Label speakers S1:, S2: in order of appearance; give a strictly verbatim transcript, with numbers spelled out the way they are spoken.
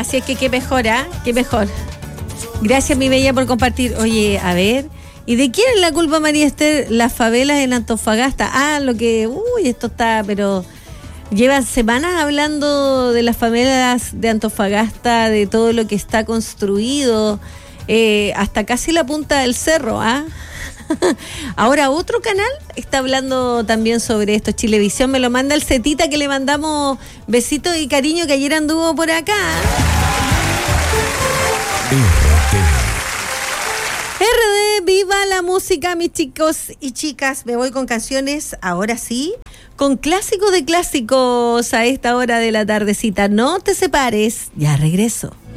S1: Así es que qué mejor, ¿ah? ¿eh? Qué mejor. Gracias, mi bella, por compartir. Oye, a ver, ¿y de quién es la culpa, María Esther? Las favelas en Antofagasta. Ah, lo que... Uy, esto está, pero... Llevan semanas hablando de las favelas de Antofagasta, de todo lo que está construido, eh, hasta casi la punta del cerro, ¿ah? ¿eh? Ahora otro canal está hablando también sobre esto. Chilevisión me lo manda el Cetita, que le mandamos besitos y cariño, que ayer anduvo por acá. R D, viva la música, mis chicos y chicas. Me voy con canciones, ahora sí, con clásicos de clásicos a esta hora de la tardecita. No te separes, ya regreso.